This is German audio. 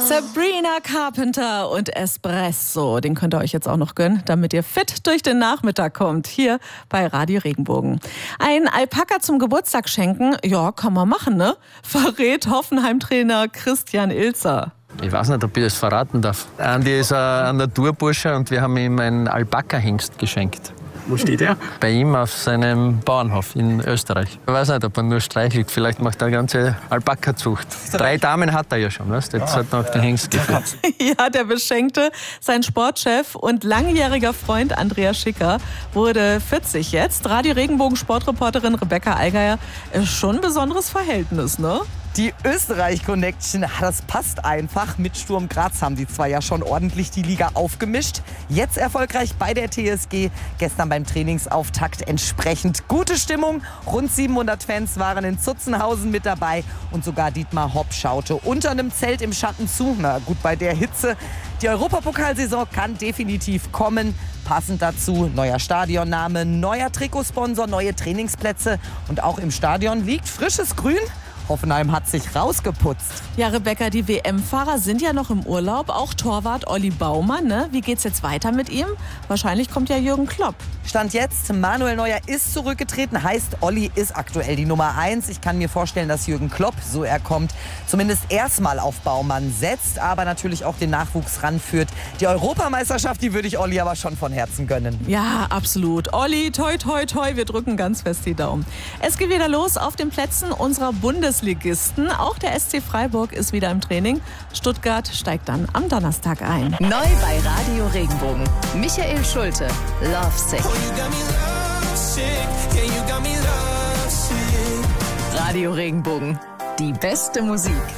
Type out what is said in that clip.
Sabrina Carpenter und Espresso, den könnt ihr euch jetzt auch noch gönnen, damit ihr fit durch den Nachmittag kommt, hier bei Radio Regenbogen. Ein Alpaka zum Geburtstag schenken, ja, kann man machen, ne? Verrät Hoffenheim-Trainer Christian Ilzer. Ich weiß nicht, ob ich das verraten darf. Andi ist ein Naturbursche und wir haben ihm einen Alpaka-Hengst geschenkt. Wo steht er? Bei ihm auf seinem Bauernhof in Österreich. Ich weiß nicht, ob er nur streichelt. Vielleicht macht er eine ganze Alpaka-Zucht. 3 Damen hat er ja schon, weißt du? Jetzt hat er noch den Hengst geführt. Ja, der Beschenkte, sein Sportchef und langjähriger Freund Andreas Schicker, wurde 40 jetzt. Radio Regenbogen Sportreporterin Rebecca Allgeier. Schon ein besonderes Verhältnis, ne? Die Österreich-Connection, das passt einfach. Mit Sturm Graz haben die zwei ja schon ordentlich die Liga aufgemischt. Jetzt erfolgreich bei der TSG. Gestern beim Trainingsauftakt entsprechend gute Stimmung. Rund 700 Fans waren in Zutzenhausen mit dabei. Und sogar Dietmar Hopp schaute unter einem Zelt im Schatten zu. Na gut, bei der Hitze. Die Europapokalsaison kann definitiv kommen. Passend dazu neuer Stadionname, neuer Trikotsponsor, neue Trainingsplätze. Und auch im Stadion liegt frisches Grün. Hoffenheim hat sich rausgeputzt. Ja, Rebecca, die WM-Fahrer sind ja noch im Urlaub. Auch Torwart Olli Baumann, ne? Wie geht's jetzt weiter mit ihm? Wahrscheinlich kommt ja Jürgen Klopp. Stand jetzt, Manuel Neuer ist zurückgetreten. Heißt, Olli ist aktuell die Nummer 1. Ich kann mir vorstellen, dass Jürgen Klopp, so er kommt, zumindest erstmal auf Baumann setzt. Aber natürlich auch den Nachwuchs ranführt. Die Europameisterschaft, die würde ich Olli aber schon von Herzen gönnen. Ja, absolut. Olli, toi, toi, toi, wir drücken ganz fest die Daumen. Es geht wieder los auf den Plätzen unserer Bundesligisten. Auch der SC Freiburg ist wieder im Training. Stuttgart steigt dann am Donnerstag ein. Neu bei Radio Regenbogen. Michael Schulte, Lovesick. Radio Regenbogen. Die beste Musik.